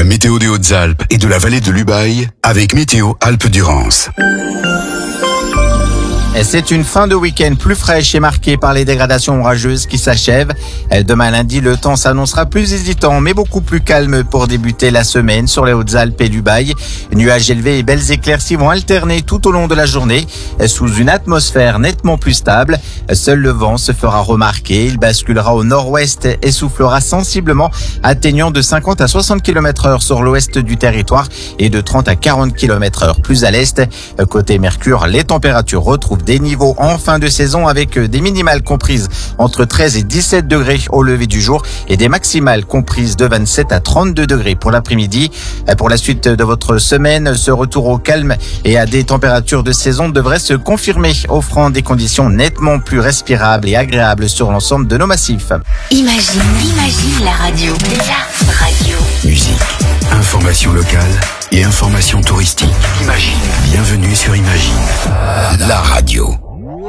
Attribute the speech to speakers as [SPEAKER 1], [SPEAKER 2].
[SPEAKER 1] La météo des Hautes-Alpes et de la vallée de l'Ubaye avec Météo Alpes-Durance.
[SPEAKER 2] C'est une fin de week-end plus fraîche et marquée par les dégradations orageuses qui s'achèvent. Demain lundi, le temps s'annoncera plus hésitant, mais beaucoup plus calme pour débuter la semaine sur les Hautes-Alpes et l'Ubaye. Nuages élevés et belles éclaircies vont alterner tout au long de la journée, sous une atmosphère nettement plus stable. Seul le vent se fera remarquer. Il basculera au nord-ouest et soufflera sensiblement, atteignant de 50 à 60 km/h sur l'ouest du territoire et de 30 à 40 km/h plus à l'est. Côté Mercure, les températures retrouvent des niveaux en fin de saison avec des minimales comprises entre 13 et 17 degrés au lever du jour et des maximales comprises de 27 à 32 degrés pour l'après-midi. Pour la suite de votre semaine, ce retour au calme et à des températures de saison devrait se confirmer, offrant des conditions nettement plus respirables et agréables sur l'ensemble de nos massifs.
[SPEAKER 3] Imagine la radio. La radio.
[SPEAKER 1] Musique, information locale et information touristique. Imagine. Bienvenue sur Imagine, la radio.